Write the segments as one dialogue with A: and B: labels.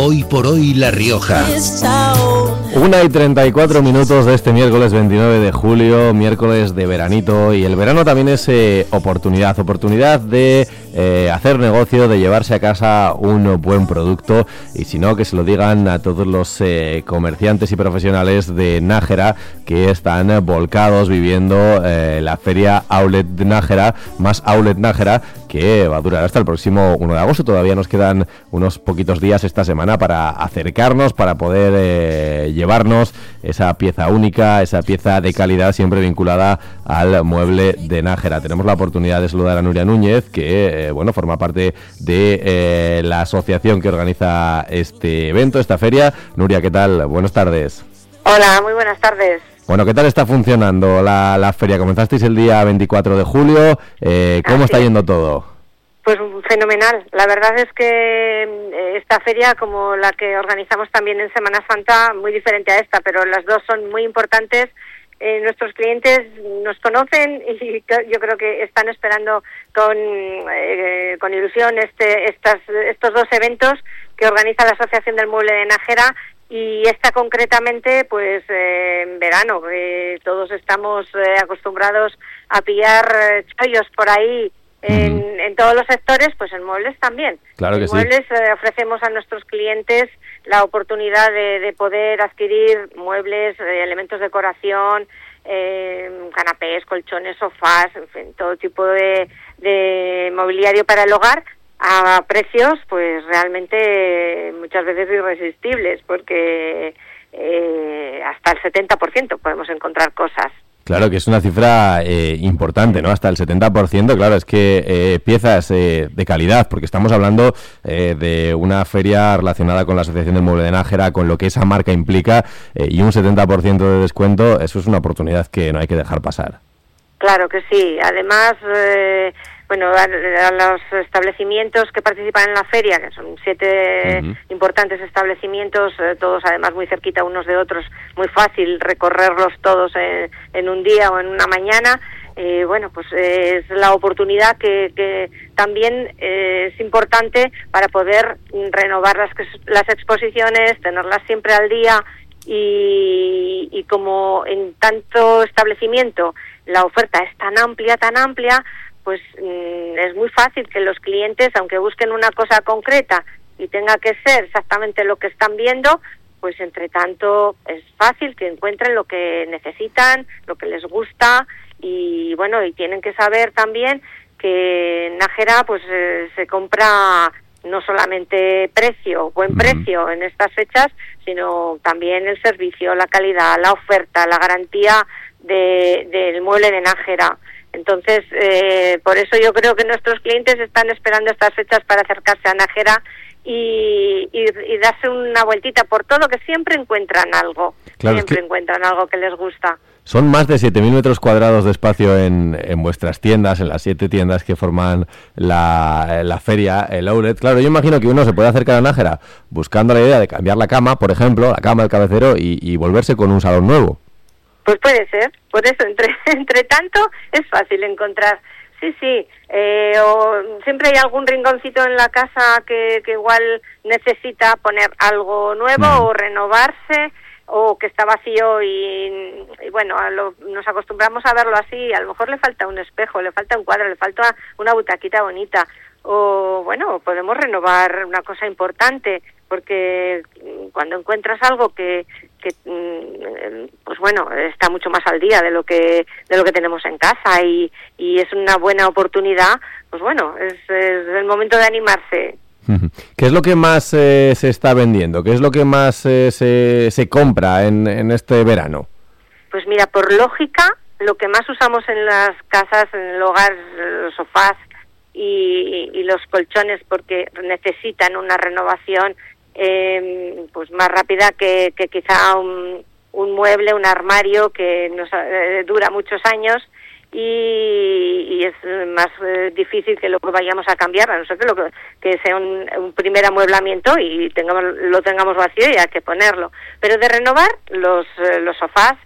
A: Hoy por hoy La Rioja.
B: 1:34 de este miércoles 29 de julio, miércoles de veranito, y el verano también es oportunidad de hacer negocio, de llevarse a casa un buen producto, y si no, que se lo digan a todos los comerciantes y profesionales de Nájera que están volcados viviendo la feria Outlet de Nájera, más Outlet Nájera, que va a durar hasta el próximo 1 de agosto. Todavía nos quedan unos poquitos días esta semana para acercarnos, para poder llevarnos esa pieza única, esa pieza de calidad siempre vinculada al mueble de Nájera. Tenemos la oportunidad de saludar a Nuria Núñez, que forma parte de la asociación que organiza este evento, esta feria. Nuria, ¿qué tal? Buenas tardes.
C: Hola, muy buenas tardes.
B: Bueno, ¿qué tal está funcionando la feria? Comenzasteis el día 24 de julio. ¿Cómo está yendo todo?
C: Pues fenomenal. La verdad es que esta feria, como la que organizamos también en Semana Santa, muy diferente a esta, pero las dos son muy importantes. Nuestros clientes nos conocen y yo creo que están esperando con ilusión estos dos eventos que organiza la Asociación del Mueble de Nájera. Y esta concretamente, pues en verano, todos estamos acostumbrados a pillar chollos por ahí en todos los sectores, pues en muebles también.
B: Claro que
C: en muebles ofrecemos a nuestros clientes la oportunidad de poder adquirir muebles, elementos de decoración, canapés, colchones, sofás, en fin, todo tipo de mobiliario para el hogar, a precios pues realmente muchas veces irresistibles, porque hasta el 70% podemos encontrar cosas.
B: Claro que es una cifra importante, ¿no? Hasta el 70%, claro, es que piezas de calidad, porque estamos hablando de una feria relacionada con la Asociación del Mueble de Nájera, con lo que esa marca implica, y un 70% de descuento, eso es una oportunidad que no hay que dejar pasar.
C: Claro que sí. Además, a los establecimientos que participan en la feria, que son 7 importantes establecimientos, todos además muy cerquita unos de otros, muy fácil recorrerlos todos en un día o en una mañana. Pues es la oportunidad que también es importante para poder renovar las exposiciones, tenerlas siempre al día, y como en tanto establecimiento la oferta es tan amplia, pues es muy fácil que los clientes, aunque busquen una cosa concreta y tenga que ser exactamente lo que están viendo, pues entre tanto es fácil que encuentren lo que necesitan, lo que les gusta, y tienen que saber también que en Nájera pues se compra no solamente buen precio en estas fechas, sino también el servicio, la calidad, la oferta, la garantía del mueble de Nájera. Entonces, por eso yo creo que nuestros clientes están esperando estas fechas para acercarse a Nájera y darse una vueltita por todo, que siempre encuentran algo, encuentran algo que les gusta.
B: Son más de 7.000 metros cuadrados de espacio en vuestras tiendas, en las 7 tiendas que forman la feria, el Outlet. Claro, yo imagino que uno se puede acercar a Nájera buscando la idea de cambiar la cama, por ejemplo, la cama del cabecero, y volverse con un salón nuevo.
C: Pues puede ser, por eso entre tanto es fácil encontrar. Sí, o siempre hay algún rinconcito en la casa que igual necesita poner algo nuevo o renovarse, o que está vacío y nos acostumbramos a verlo así. A lo mejor le falta un espejo, le falta un cuadro, le falta una butaquita bonita, o podemos renovar una cosa importante, porque cuando encuentras algo que está mucho más al día de lo que tenemos en casa, y es una buena oportunidad, es el momento de animarse.
B: ¿Qué es lo que más se está vendiendo? ¿Qué es lo que más se compra en este verano?
C: Pues mira, por lógica, lo que más usamos en las casas, en el hogar, los sofás y los colchones, porque necesitan una renovación pues más rápida que quizá un mueble, un armario que nos dura muchos años, y es más difícil que lo vayamos a cambiar, a no ser que sea un primer amueblamiento y lo tengamos vacío y hay que ponerlo. Pero de renovar los sofás,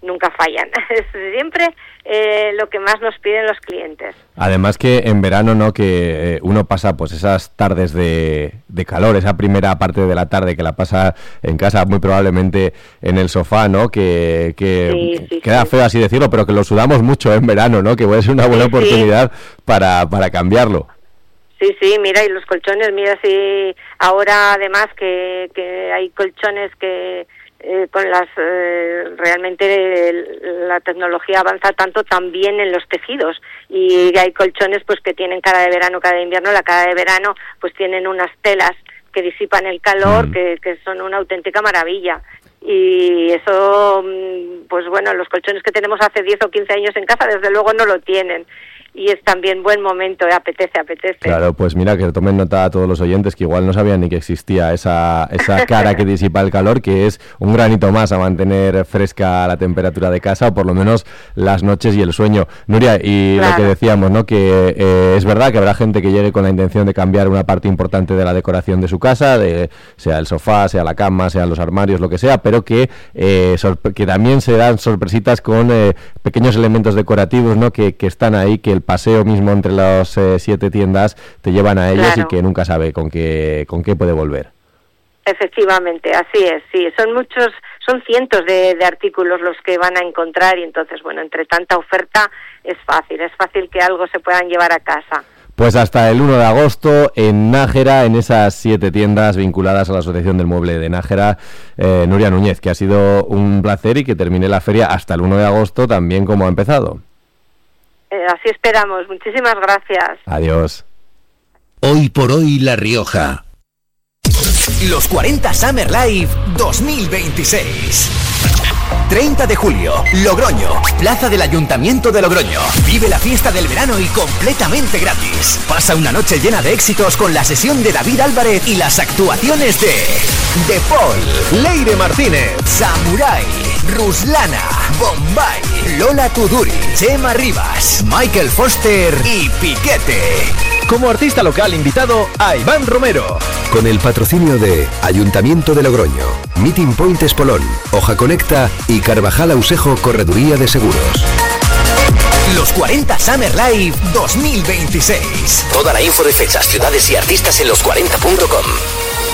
C: nunca fallan. Es siempre lo que más nos piden los clientes.
B: Además que en verano, ¿no?, que uno pasa pues esas tardes de calor, esa primera parte de la tarde que la pasa en casa, muy probablemente en el sofá, ¿no?, que
C: sí,
B: queda feo así decirlo, pero que lo sudamos mucho en verano, ¿no?, que puede ser una buena oportunidad para cambiarlo.
C: Sí, mira, y los colchones, mira, si ahora además que hay colchones que con las realmente la tecnología avanza tanto también en los tejidos, y hay colchones pues que tienen cara de verano, cara de invierno. La cara de verano pues tienen unas telas que disipan el calor, que son una auténtica maravilla. Y eso, pues bueno, los colchones que tenemos hace 10 o 15 años en casa desde luego no lo tienen. Y es también buen momento, apetece.
B: Claro, pues mira, que tomen nota a todos los oyentes que igual no sabían ni que existía esa cara que disipa el calor, que es un granito más a mantener fresca la temperatura de casa, o por lo menos las noches y el sueño. Nuria, y claro, lo que decíamos, ¿no?, que es verdad que habrá gente que llegue con la intención de cambiar una parte importante de la decoración de su casa, sea el sofá, sea la cama, sean los armarios, lo que sea, pero que también se dan sorpresitas con pequeños elementos decorativos, ¿no?, que están ahí, que el paseo mismo entre las 7 tiendas te llevan a ellos, claro, y que nunca sabe con qué puede volver.
C: Efectivamente, así es, sí, son cientos de artículos los que van a encontrar, y entonces, bueno, entre tanta oferta es fácil que algo se puedan llevar a casa.
B: Pues hasta el 1 de agosto en Nájera, en esas 7 tiendas vinculadas a la Asociación del Mueble de Nájera. Nuria Núñez, que ha sido un placer, y que termine la feria hasta el 1 de agosto también como ha empezado.
C: Así esperamos. Muchísimas gracias.
B: Adiós.
A: Hoy por hoy La Rioja. Los 40 Summer Live 2026. 30 de julio, Logroño, Plaza del Ayuntamiento de Logroño. Vive la fiesta del verano y completamente gratis. Pasa una noche llena de éxitos con la sesión de David Álvarez y las actuaciones de Paul, Leire Martínez, Samurai, Ruslana, Bombay, Lola Kuduri, Chema Rivas, Michael Foster y Piquete. Como artista local invitado a Iván Romero. Con el patrocinio de Ayuntamiento de Logroño, Meeting Point Espolón, Hoja Conecta y Carvajal Ausejo Correduría de Seguros. Los 40 Summer Live 2026. Toda la info de fechas, ciudades y artistas en los40.com.